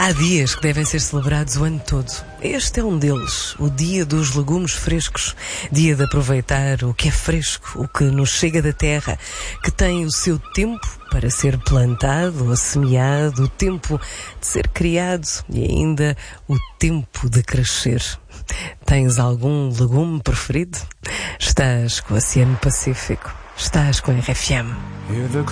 Há dias que devem ser celebrados o ano todo. Este é um deles, o dia dos legumes frescos. Dia de aproveitar o que é fresco, o que nos chega da terra, que tem o seu tempo para ser plantado ou semeado, o tempo de ser criado e ainda o tempo de crescer. Tens algum legume preferido? Estás com o Oceano Pacífico? Estás com a RFM? Hear the